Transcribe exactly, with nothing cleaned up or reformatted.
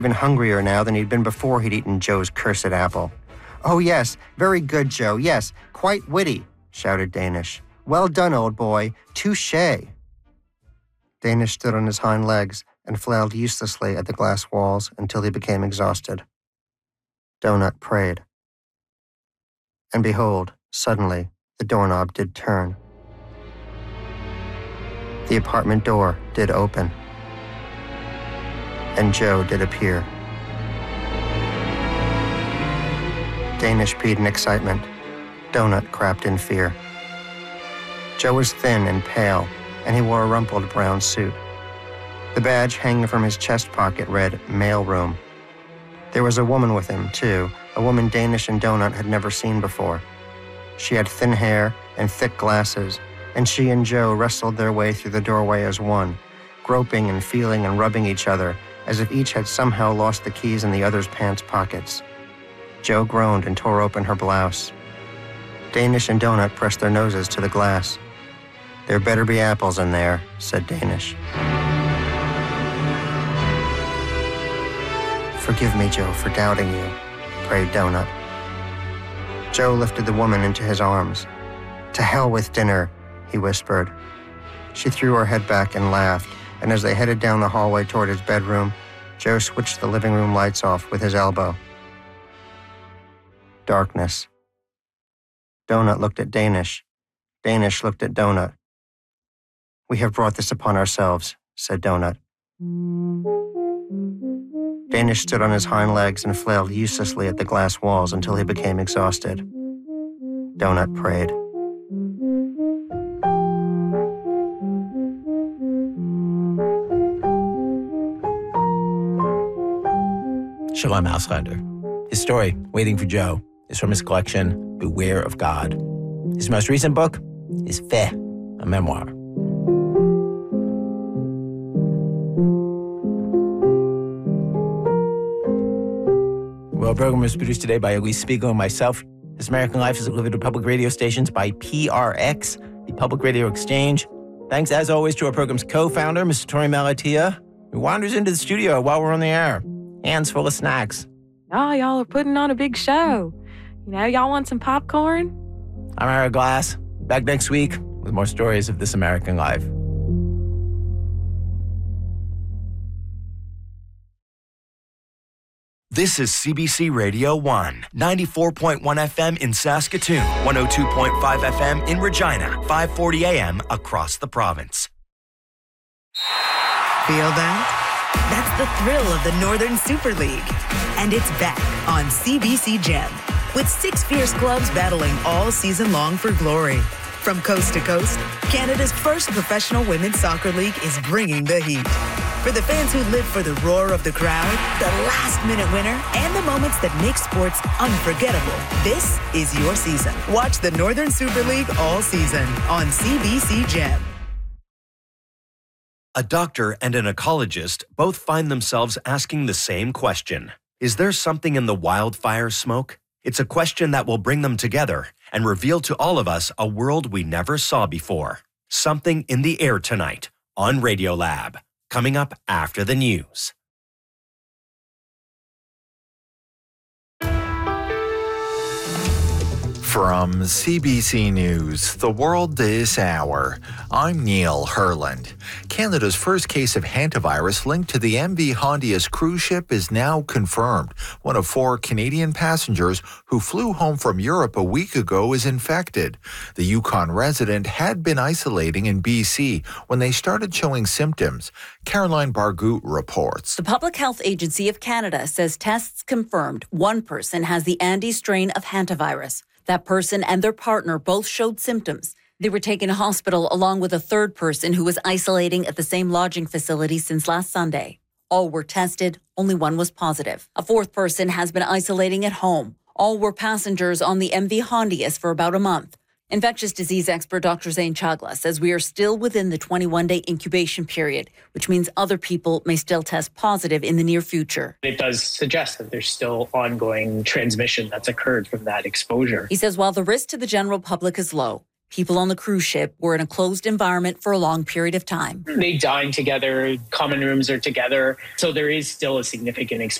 even hungrier now than he'd been before he'd eaten Joe's cursed apple. "Oh, yes, very good, Joe, yes, quite witty," shouted Danish. "Well done, old boy, touché." Danish stood on his hind legs and flailed uselessly at the glass walls until he became exhausted. Donut prayed. And behold, suddenly, the doorknob did turn. The apartment door did open. And Joe did appear. Danish peed in excitement. Donut crapped in fear. Joe was thin and pale, and he wore a rumpled brown suit. The badge hanging from his chest pocket read, "Mailroom." There was a woman with him, too, a woman Danish and Donut had never seen before. She had thin hair and thick glasses, and she and Joe wrestled their way through the doorway as one, groping and feeling and rubbing each other, as if each had somehow lost the keys in the other's pants pockets. Joe groaned and tore open her blouse. Danish and Donut pressed their noses to the glass. "There better be apples in there," said Danish. "Forgive me, Joe, for doubting you," prayed Donut. Joe lifted the woman into his arms. "To hell with dinner," he whispered. She threw her head back and laughed, and as they headed down the hallway toward his bedroom, Joe switched the living room lights off with his elbow. Darkness. Donut looked at Danish. Danish looked at Donut. "We have brought this upon ourselves," said Donut. Danish stood on his hind legs and flailed uselessly at the glass walls until he became exhausted. Donut prayed. Shalom Auslander. His story, Waiting for Joe, is from his collection, Beware of God. His most recent book is Feh, a memoir. Well, the program was produced today by Elise Spiegel and myself. This American Life is delivered to public radio stations by P R X, the Public Radio Exchange. Thanks, as always, to our program's co-founder, Mister Tori Malatia, who wanders into the studio while we're on the air. Hands full of snacks. Oh, y'all are putting on a big show. You know, y'all want some popcorn? I'm Ira Glass. Back next week with more stories of This American Life. This is C B C Radio one, ninety-four point one F M in Saskatoon, one oh two point five F M in Regina, five forty A M across the province. Feel that? That's the thrill of the Northern Super League. And it's back on C B C Gem, with six fierce clubs battling all season long for glory. From coast to coast, Canada's first professional women's soccer league is bringing the heat. For the fans who live for the roar of the crowd, the last-minute winner, and the moments that make sports unforgettable, this is your season. Watch the Northern Super League all season on C B C Gem. A doctor and an ecologist both find themselves asking the same question. Is there something in the wildfire smoke? It's a question that will bring them together and reveal to all of us a world we never saw before. Something in the Air tonight on Radiolab, coming up after the news. From C B C News, The World This Hour, I'm Neil Herland. Canada's first case of hantavirus linked to the M V Hondias cruise ship is now confirmed. One of four Canadian passengers who flew home from Europe a week ago is infected. The Yukon resident had been isolating in B C when they started showing symptoms. Caroline Bargout reports. The Public Health Agency of Canada says tests confirmed one person has the Andes strain of hantavirus. That person and their partner both showed symptoms. They were taken to hospital along with a third person who was isolating at the same lodging facility since last Sunday. All were tested, only one was positive. A fourth person has been isolating at home. All were passengers on the M V Hondias for about a month. Infectious disease expert Doctor Zain Chagla says we are still within the twenty-one day incubation period, which means other people may still test positive in the near future. It does suggest that there's still ongoing transmission that's occurred from that exposure. He says while the risk to the general public is low, People on the cruise ship were in a closed environment for a long period of time. They dine together, common rooms are together, so there is still a significant exposure.